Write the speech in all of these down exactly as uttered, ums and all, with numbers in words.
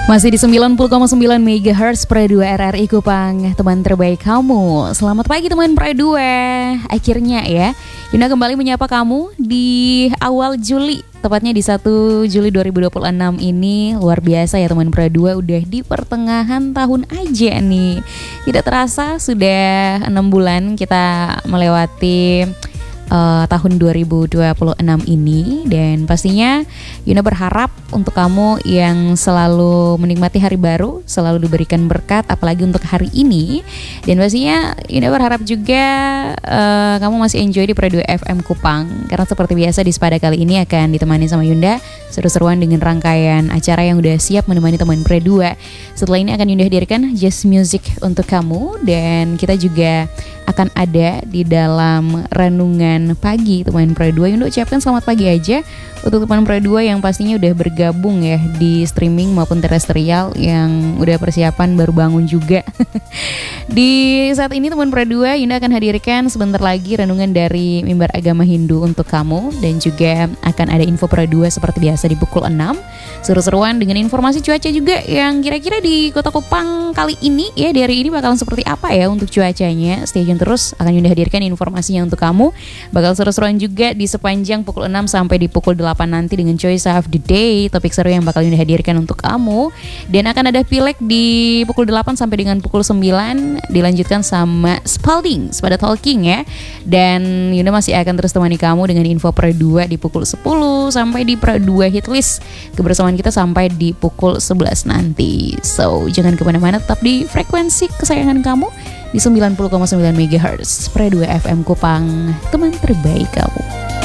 Masih di sembilan puluh koma sembilan megahertz Pro dua R R I Kupang, teman terbaik kamu. Selamat pagi teman Pro dua. Akhirnya ya, Yunda kembali menyapa kamu di awal Juli, tepatnya di satu Juli dua ribu dua puluh enam ini. Luar biasa ya teman Pro dua, udah di pertengahan tahun aja nih. Tidak terasa sudah enam bulan kita melewati Uh, tahun dua ribu dua puluh enam ini. Dan pastinya Yuna berharap untuk kamu yang selalu menikmati hari baru, selalu diberikan berkat, apalagi untuk hari ini. Dan pastinya Yuna berharap juga uh, kamu masih enjoy di Pro dua F M Kupang, karena seperti biasa di Sepada kali ini akan ditemani sama Yunda seru-seruan dengan rangkaian acara yang udah siap menemani teman Pro dua. Setelah ini akan Yunda hadirkan Jazz Music untuk kamu, dan kita juga akan ada di dalam renungan pagi teman Pro dua. Yunda ucapkan selamat pagi aja untuk teman Pro dua yang pastinya udah bergabung ya di streaming maupun terestrial, yang udah persiapan baru bangun juga. Di saat ini teman Pro dua, Yunda akan hadirkan sebentar lagi renungan dari Mimbar Agama Hindu untuk kamu, dan juga akan ada info Pro dua seperti biasa di pukul enam. Seru-seruan dengan informasi cuaca juga yang kira-kira di Kota Kupang kali ini ya, di hari ini bakalan seperti apa ya untuk cuacanya. Stay tune terus, akan Yunda hadirkan informasinya untuk kamu. Bakal seru-seruan juga di sepanjang pukul enam sampai di pukul delapan nanti dengan Choice of the Day, topik seru yang bakal Yunda hadirkan untuk kamu. Dan akan ada Pilek di pukul delapan sampai dengan pukul sembilan, dilanjutkan sama Spalding, Sepada Talking ya. Dan Yunda masih akan terus temani kamu dengan info Pro dua di pukul sepuluh sampai di Pro dua Hitlist, kebersamaan kita sampai di pukul sebelas nanti. So jangan kemana-mana, tetap di frekuensi kesayangan kamu di sembilan puluh koma sembilan megahertz Pro dua F M Kupang, teman terbaik kamu.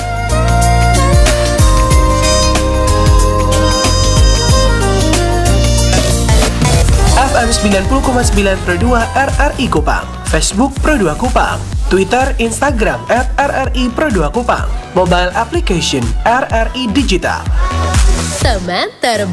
F M sembilan puluh koma sembilan Pro dua R R I Kupang, Facebook Pro dua Kupang, Twitter, Instagram at R R I Pro dua Kupang, mobile application R R I Digital. Teman terbaik.